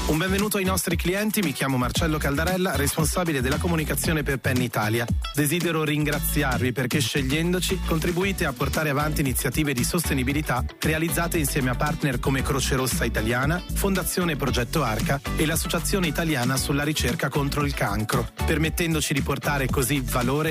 Un benvenuto ai nostri clienti, mi chiamo Marcello Caldarella, responsabile della comunicazione per Penn Italia. Desidero ringraziarvi perché scegliendoci contribuite a portare avanti iniziative di sostenibilità realizzate insieme a partner come Croce Rossa Italiana, Fondazione Progetto Arca e l'Associazione Italiana sulla ricerca contro il cancro, permettendoci di portare così valore